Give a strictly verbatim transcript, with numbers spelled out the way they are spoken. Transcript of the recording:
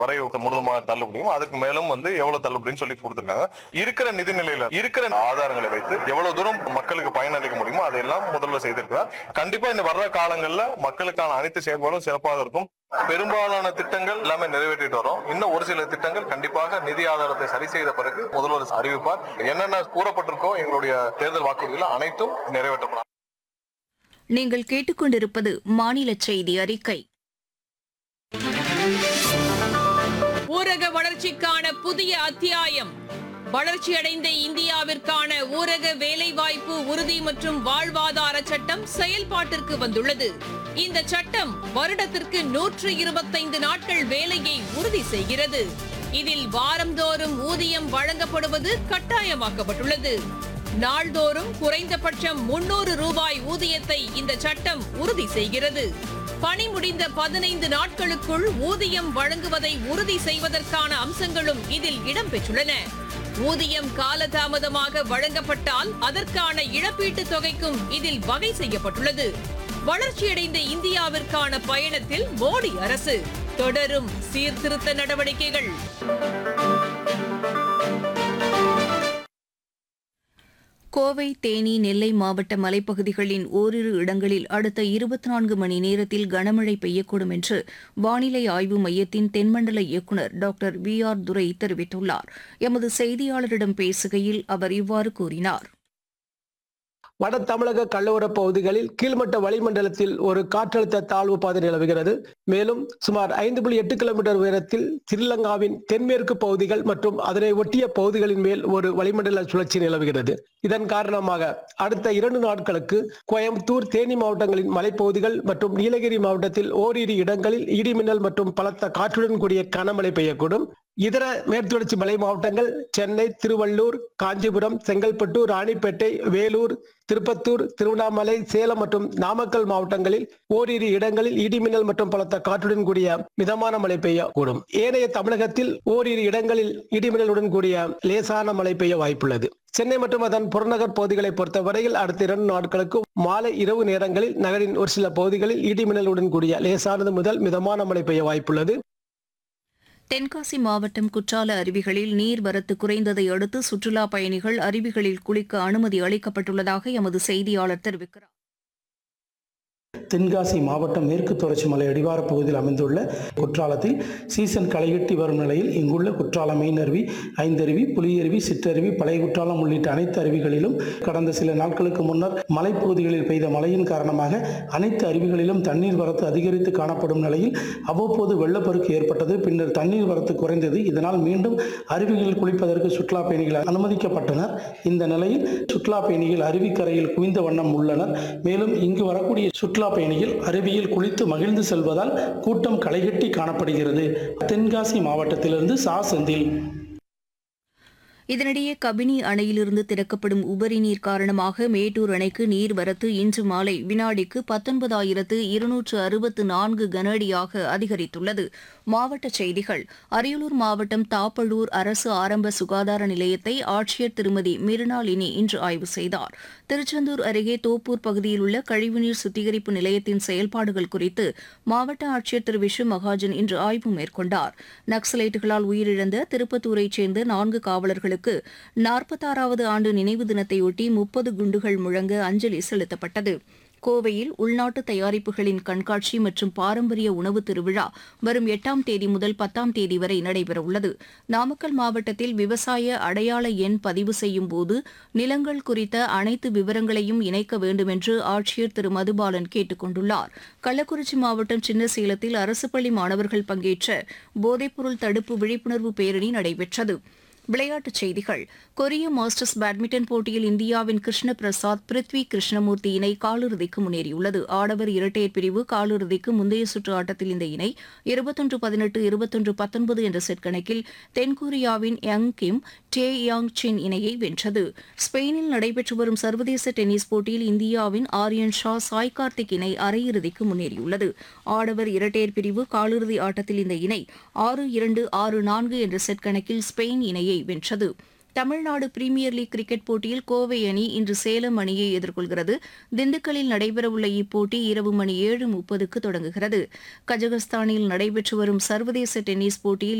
வரை முழுவதுமாக தள்ளுபடியும் அதுக்கு மேலும் வந்து எவ்வளவு தள்ளுபடின்னு சொல்லி கொடுத்துருக்காங்க. இருக்கிற நிதி நிலையில இருக்கிற ஆதாரங்களை வைத்து எவ்வளவு தூரம் மக்களுக்கு பயனளிக்க முடியுமோ அதையெல்லாம் முதல்வர் செய்திருக்கிறார். கண்டிப்பா இந்த வர்ற காலங்கள்ல மக்களுக்கான அனைத்து செயல்பாடும் சிறப்பாக இருக்கும். பெரும்பாலான திட்டங்கள் எல்லாமே நிறைவேற்றிட்டு வரோம். இன்னும் ஒரு சில திட்டங்கள் கண்டிப்பாக நிதி ஆதாரத்தை சரி செய்த பிறகு முதல்வர் அறிவிப்பார். என்னென்ன கூறப்பட்டிருக்கோ எங்களுடைய தேர்தல் வாக்குறுதிகள் அனைத்தும் நிறைவேற்றப்படும். நீங்கள் கேட்டுக்கொண்டிருப்பது மாநில செய்தி அறிக்கை. ஊரக வளர்ச்சிக்கான புதிய அத்தியாயம். வளர்ச்சியடைந்த இந்தியாவிற்கான ஊரக வேலைவாய்ப்பு உறுதி மற்றும் வாழ்வாதார சட்டம் செயல்பாட்டிற்கு வந்துள்ளது. இந்த சட்டம் வருடத்திற்கு நூற்று இருபத்தைந்து நாட்கள் வேலையை உறுதி செய்கிறது. இதில் வாரந்தோறும் ஊதியம் வழங்கப்படுவது கட்டாயமாக்கப்பட்டுள்ளது. நாள்தோறும் குறைந்தபட்சம் முன்னூறு ரூபாய் ஊதியத்தை இந்த சட்டம் உறுதி செய்கிறது. பணி முடிந்த பதினைந்து நாட்களுக்குள் ஊதியம் வழங்குவதை உறுதி செய்வதற்கான அம்சங்களும் இதில் இடம்பெற்றுள்ளன. ஊதியம் காலதாமதமாக வழங்கப்பட்டால் அதற்கான இழப்பீட்டுத் தொகைக்கும் இதில் வகை செய்யப்பட்டுள்ளது. வளர்ச்சியடைந்த இந்தியாவிற்கான பயணத்தில் மோடி அரசு தொடரும் சீர்திருத்த நடவடிக்கைகள். கோவை, தேனி, நெல்லை மாவட்ட மலைப்பகுதிகளின் ஓரிரு இடங்களில் அடுத்த இருபத்தி நான்கு மணி நேரத்தில் கனமழை பெய்யக்கூடும் என்று வானிலை ஆய்வு மையத்தின் தென்மண்டல இயக்குநர் டாக்டர் வி ஆர் துரை தெரிவித்துள்ளார். எமது செய்தியாளரிடம் பேசுகையில் அவர் இவ்வாறு கூறினார். வட தமிழக கடலோரப் பகுதிகளில் கீழ்மட்ட வளிமண்டலத்தில் ஒரு காற்றழுத்த தாழ்வு பாதை நிலவுகிறது. மேலும் சுமார் ஐந்து புள்ளி எட்டு கிலோமீட்டர் உயரத்தில் ஸ்ரீலங்காவின் தென்மேற்கு பகுதிகள் மற்றும் அதனை ஒட்டிய பகுதிகளின் மேல் ஒரு வளிமண்டல சுழற்சி நிலவுகிறது. இதன் காரணமாக அடுத்த இரண்டு நாட்களுக்கு கோயம்புத்தூர், தேனி மாவட்டங்களின் மலைப்பகுதிகள் மற்றும் நீலகிரி மாவட்டத்தில் ஓரிரு இடங்களில் இடிமின்னல் மற்றும் பலத்த காற்றுடன் கூடிய கனமழை பெய்யக்கூடும். இதர மேற்குத்தொடர்ச்சி மலை மாவட்டங்கள் சென்னை, திருவள்ளூர், காஞ்சிபுரம், செங்கல்பட்டு, ராணிப்பேட்டை, வேலூர், திருப்பத்தூர், திருவண்ணாமலை, சேலம் மற்றும் நாமக்கல் மாவட்டங்களில் ஓரிரு இடங்களில் இடிமின்னல் மற்றும் பலத்த காற்றுடன் கூடிய மிதமான மழை பெய்யக்கூடும். ஏனைய தமிழகத்தில் ஓரிரு இடங்களில் இடிமின்னலுடன் கூடிய லேசான மழை பெய்ய வாய்ப்புள்ளது. சென்னை மற்றும் அதன் புறநகர் பகுதிகளை பொறுத்தவரையில் அடுத்த இரண்டு நாட்களுக்கு மாலை இரவு நேரங்களில் நகரின் ஒரு சில பகுதிகளில் இடிமின்னலுடன் கூடிய லேசானது முதல் மிதமான மழை பெய்ய வாய்ப்புள்ளது. தென்காசி மாவட்டம் குற்றால அருவிகளில் நீர்வரத்து குறைந்ததை அடுத்து சுற்றுலாப் பயணிகள் அருவிகளில் குளிக்க அனுமதி அளிக்கப்பட்டுள்ளதாக எமது செய்தியாளர் தெரிவிக்கிறார். தென்காசி மாவட்டம் மேற்கு தொடர்ச்சி மலை அடிவார பகுதியில் அமைந்துள்ள குற்றாலத்தில் சீசன் களைகட்டி வரும் நிலையில் இங்குள்ள குற்றால மெயின் அருவி, ஐந்தருவி, புலியருவி, சிற்றருவி, பழைய குற்றாலம் உள்ளிட்ட அனைத்து அருவிகளிலும் கடந்த சில நாட்களுக்கு முன்னர் மலைப்பகுதிகளில் பெய்த மழையின் காரணமாக அனைத்து அருவிகளிலும் தண்ணீர் வரத்து அதிகரித்து காணப்படும் நிலையில் அவ்வப்போது வெள்ளப்பெருக்கு ஏற்பட்டது. பின்னர் தண்ணீர் வரத்து குறைந்தது. இதனால் மீண்டும் அருவிகளில் குளிப்பதற்கு சுற்றுலா பயணிகள் அனுமதிக்கப்பட்டனர். இந்த நிலையில் சுற்றுலா பயணிகள் அருவிக்கரையில் குவிந்த வண்ணம் உள்ளனர். மேலும் இங்கு வரக்கூடிய சுற்றுலா பயணிகள் அருவியில் குளித்து மகிழ்ந்து செல்வதால் கூட்டம் களைகட்டி காணப்படுகிறது. தென்காசி மாவட்டத்திலிருந்து சா செந்தில். இதனிடையே கபினி அணையிலிருந்து திறக்கப்படும் உபரி நீர் காரணமாக மேட்டூர் அணைக்கு நீர்வரத்து இன்று மாலை வினாடிக்கு பத்தொன்பதாயிரத்து இருநூற்று அறுபத்து நான்கு கனஅடியாக அதிகரித்துள்ளது. மாவட்டச் செய்திகள். அரியலூர் மாவட்டம் தாப்பழூர் அரசு ஆரம்ப சுகாதார நிலையத்தை ஆட்சியர் திருமதி மிருனாளினி இன்று ஆய்வு செய்தார். திருச்செந்தூர் அருகே தோப்பூர் பகுதியில் உள்ள கழிவுநீர் சுத்திகரிப்பு நிலையத்தின் செயல்பாடுகள் குறித்து மாவட்ட ஆட்சியர் திரு விஷு மகாஜன் இன்று ஆய்வு மேற்கொண்டார். நக்சலைட்டுகளால் உயிரிழந்த திருப்பத்தூரைச் சேர்ந்த நான்கு காவலர்களுக்கு நாற்பத்தாறாவது ஆண்டு நினைவு தினத்தையொட்டி முப்பது குண்டுகள் முழங்க அஞ்சலி செலுத்தப்பட்டது. கோவையில் உள்நாட்டு தயாரிப்புகளின் கண்காட்சி மற்றும் பாரம்பரிய உணவு திருவிழா வரும் எட்டாம் தேதி முதல் பத்தாம் தேதி வரை நடைபெறவுள்ளது. நாமக்கல் மாவட்டத்தில் விவசாய அடையாள எண் பதிவு செய்யும் போது நிலங்கள் குறித்த அனைத்து விவரங்களையும் இணைக்க வேண்டும் என்று ஆட்சியர் திரு மதுபாலன் கேட்டுக் கொண்டுள்ளார். கள்ளக்குறிச்சி மாவட்டம் சின்னசேலத்தில் அரசு பள்ளி மாணவர்கள் பங்கேற்ற போதைப்பொருள் தடுப்பு விழிப்புணர்வு பேரணி நடைபெற்றது. விளையாட்டுச் செய்திகள். கொரிய மாஸ்டர்ஸ் பேட்மிண்டன் போட்டியில் இந்தியாவின் கிருஷ்ண பிரசாத், பிருத்வி கிருஷ்ணமூர்த்தி இணை காலிறுதிக்கு முன்னேறியுள்ளது. ஆடவர் இரட்டையர் பிரிவு காலிறுதிக்கு முந்தைய சுற்று ஆட்டத்தில் இந்த இணை இருபத்தொன்று பதினெட்டு, இருபத்தொன்று பத்தொன்பது என்ற செட் கணக்கில் தென்கொரியாவின் யங் கிம் டே யாங் சின் இணையை வென்றது. ஸ்பெயினில் நடைபெற்று வரும் சர்வதேச டென்னிஸ் போட்டியில் இந்தியாவின் ஆரியன் ஷா, சாய் கார்த்திக் இணை அரையிறுதிக்கு முன்னேறியுள்ளது. ஆடவர் இரட்டையர் பிரிவு காலிறுதி ஆட்டத்தில் இந்த இணை ஆறு இரண்டு, ஆறு நான்கு என்ற செட் கணக்கில் ஸ்பெயின் இணையை வென்றது. தமிழ்நாடு பிரீமியர் லீக் கிரிக்கெட் போட்டியில் கோவை அணி இன்று சேலம் அணியை எதிர்கொள்கிறது. திண்டுக்கல்லில் நடைபெறவுள்ள இப்போட்டி இரவு மணி ஏழு முப்பதுக்கு தொடங்குகிறது. கஜகஸ்தானில் நடைபெற்று வரும் சர்வதேச டென்னிஸ் போட்டியில்